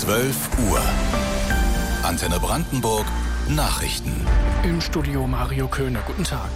12 Uhr. Antenne Brandenburg Nachrichten. Im Studio Mario Köhne. Guten Tag.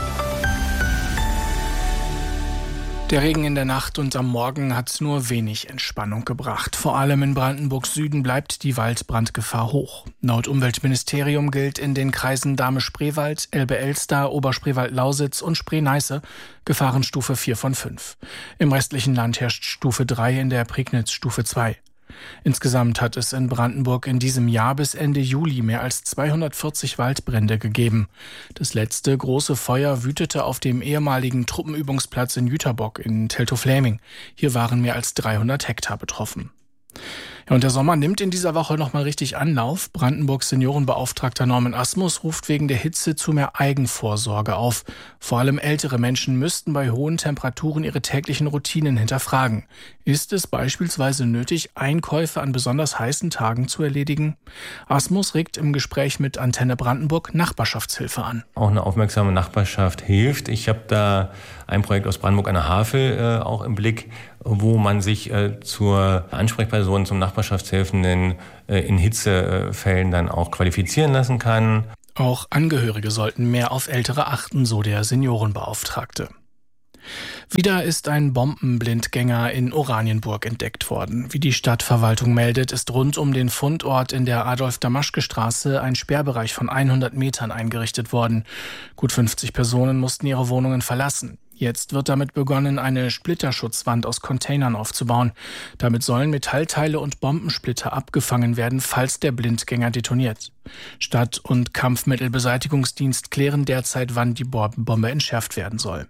Der Regen in der Nacht und am Morgen hat nur wenig Entspannung gebracht. Vor allem in Brandenburgs Süden bleibt die Waldbrandgefahr hoch. Laut Umweltministerium gilt in den Kreisen Dahme-Spreewald, Elbe-Elster, Oberspreewald-Lausitz und Spree-Neiße Gefahrenstufe 4 von 5. Im restlichen Land herrscht Stufe 3, in der Prignitz Stufe 2. Insgesamt hat es in Brandenburg in diesem Jahr bis Ende Juli mehr als 240 Waldbrände gegeben. Das letzte große Feuer wütete auf dem ehemaligen Truppenübungsplatz in Jüterbock in Teltow-Fläming. Hier waren mehr als 300 Hektar betroffen. Ja, und der Sommer nimmt in dieser Woche nochmal richtig Anlauf. Brandenburgs Seniorenbeauftragter Norman Asmus ruft wegen der Hitze zu mehr Eigenvorsorge auf. Vor allem ältere Menschen müssten bei hohen Temperaturen ihre täglichen Routinen hinterfragen. Ist es beispielsweise nötig, Einkäufe an besonders heißen Tagen zu erledigen? Asmus regt im Gespräch mit Antenne Brandenburg Nachbarschaftshilfe an. Auch eine aufmerksame Nachbarschaft hilft. Ich habe da ein Projekt aus Brandenburg an der Havel auch im Blick, wo man sich zur Ansprechperson, zum Nachbarschaftshelfenden in Hitzefällen dann auch qualifizieren lassen kann. Auch Angehörige sollten mehr auf Ältere achten, so der Seniorenbeauftragte. Wieder ist ein Bombenblindgänger in Oranienburg entdeckt worden. Wie die Stadtverwaltung meldet, ist rund um den Fundort in der Adolf-Damaschke-Straße ein Sperrbereich von 100 Metern eingerichtet worden. Gut 50 Personen mussten ihre Wohnungen verlassen. Jetzt wird damit begonnen, eine Splitterschutzwand aus Containern aufzubauen. Damit sollen Metallteile und Bombensplitter abgefangen werden, falls der Blindgänger detoniert. Stadt- und Kampfmittelbeseitigungsdienst klären derzeit, wann die Bombe entschärft werden soll.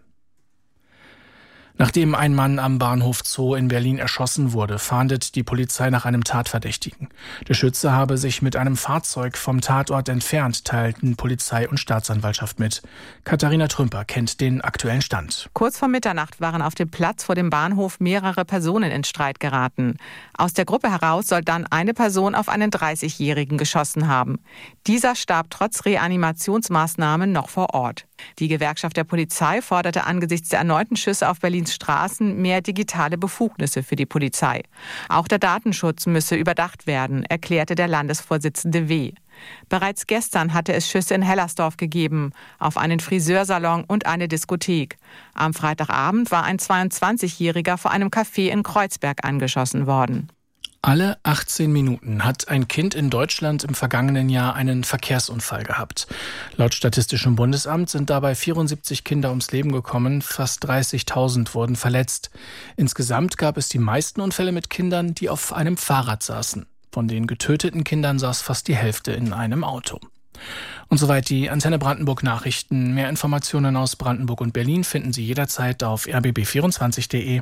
Nachdem ein Mann am Bahnhof Zoo in Berlin erschossen wurde, fahndet die Polizei nach einem Tatverdächtigen. Der Schütze habe sich mit einem Fahrzeug vom Tatort entfernt, teilten Polizei und Staatsanwaltschaft mit. Katharina Trümper kennt den aktuellen Stand. Kurz vor Mitternacht waren auf dem Platz vor dem Bahnhof mehrere Personen in Streit geraten. Aus der Gruppe heraus soll dann eine Person auf einen 30-Jährigen geschossen haben. Dieser starb trotz Reanimationsmaßnahmen noch vor Ort. Die Gewerkschaft der Polizei forderte angesichts der erneuten Schüsse auf Berlins Straßen mehr digitale Befugnisse für die Polizei. Auch der Datenschutz müsse überdacht werden, erklärte der Landesvorsitzende W. Bereits gestern hatte es Schüsse in Hellersdorf gegeben, auf einen Friseursalon und eine Diskothek. Am Freitagabend war ein 22-Jähriger vor einem Café in Kreuzberg angeschossen worden. Alle 18 Minuten hat ein Kind in Deutschland im vergangenen Jahr einen Verkehrsunfall gehabt. Laut Statistischem Bundesamt sind dabei 74 Kinder ums Leben gekommen, fast 30.000 wurden verletzt. Insgesamt gab es die meisten Unfälle mit Kindern, die auf einem Fahrrad saßen. Von den getöteten Kindern saß fast die Hälfte in einem Auto. Und soweit die Antenne Brandenburg Nachrichten. Mehr Informationen aus Brandenburg und Berlin finden Sie jederzeit auf rbb24.de.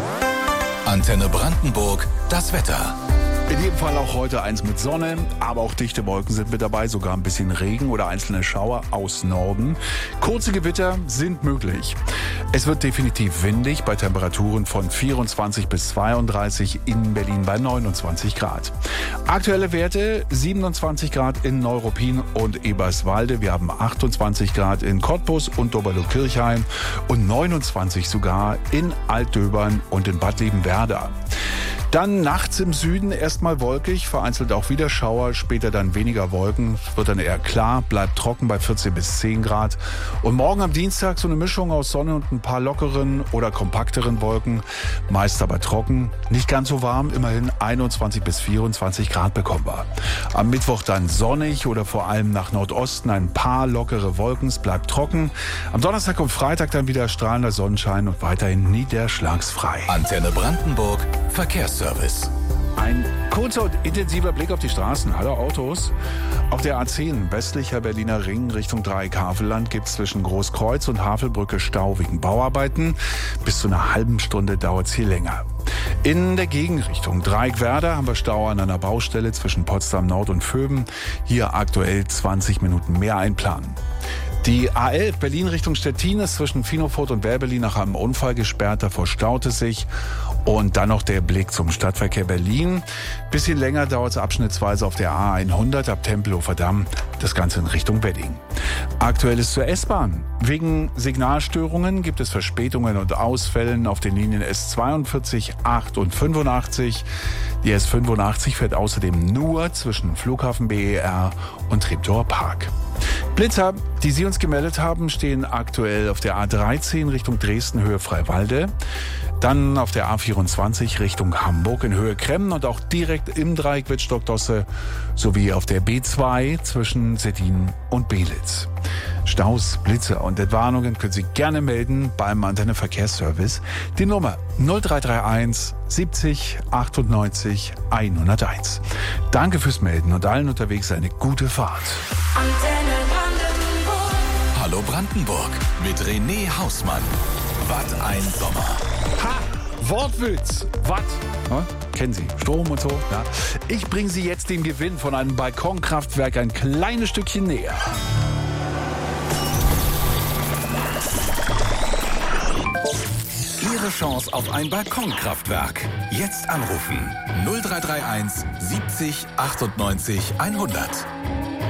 Antenne Brandenburg, das Wetter. In jedem Fall auch heute eins mit Sonne, aber auch dichte Wolken sind mit dabei, sogar ein bisschen Regen oder einzelne Schauer aus Norden. Kurze Gewitter sind möglich. Es wird definitiv windig bei Temperaturen von 24 bis 32, in Berlin bei 29 Grad. Aktuelle Werte 27 Grad in Neuruppin und Eberswalde. Wir haben 28 Grad in Cottbus und Doberlo-Kirchheim und 29 sogar in Altdöbern und in Bad Liebenwerda. Dann nachts im Süden erstmal wolkig, vereinzelt auch wieder Schauer, später dann weniger Wolken, wird dann eher klar, bleibt trocken bei 14 bis 10 Grad. Und morgen am Dienstag so eine Mischung aus Sonne und ein paar lockeren oder kompakteren Wolken, meist aber trocken, nicht ganz so warm, immerhin 21 bis 24 Grad bekommen wir. Am Mittwoch dann sonnig oder vor allem nach Nordosten ein paar lockere Wolken, es bleibt trocken. Am Donnerstag und Freitag dann wieder strahlender Sonnenschein und weiterhin niederschlagsfrei. Antenne Brandenburg, Verkehrsservice. Ein kurzer und intensiver Blick auf die Straßen. Hallo Autos. Auf der A10 westlicher Berliner Ring Richtung Dreieck-Havelland gibt es zwischen Großkreuz und Havelbrücke Stau wegen Bauarbeiten. Bis zu einer halben Stunde dauert es hier länger. In der Gegenrichtung Dreieck-Werder haben wir Stau an einer Baustelle zwischen Potsdam Nord und Vöben. Hier aktuell 20 Minuten mehr einplanen. Die A11 Berlin Richtung Stettin ist zwischen Finofurt und Werbelin nach einem Unfall gesperrt, davor staut es sich. Und dann noch der Blick zum Stadtverkehr Berlin. Bisschen länger dauert es abschnittsweise auf der A100 ab Tempelhofer Damm, das Ganze in Richtung Wedding. Aktuelles zur S-Bahn. Wegen Signalstörungen gibt es Verspätungen und Ausfällen auf den Linien S42, 8 und 85. Die S85 fährt außerdem nur zwischen Flughafen BER und Treptower Park. Blitzer, die Sie uns gemeldet haben, stehen aktuell auf der A13 Richtung Dresden, Höhe Freiwalde. Dann auf der A24 Richtung Hamburg in Höhe Kremmen und auch direkt im Dreieck Wittstock-Dosse sowie auf der B2 zwischen Seddin und Belitz. Staus, Blitze und Entwarnungen können Sie gerne melden beim Antenne Verkehrsservice. Die Nummer 0331 70 98 101. Danke fürs Melden und allen unterwegs eine gute Fahrt. Antenne Brandenburg. Hallo Brandenburg mit René Hausmann. Was ein Sommer. Ha! Wortwitz! Watt? Ja, kennen Sie, Strom und so. Ja. Ich bringe Sie jetzt dem Gewinn von einem Balkonkraftwerk ein kleines Stückchen näher. Ihre Chance auf ein Balkonkraftwerk. Jetzt anrufen. 0331 70 98 100.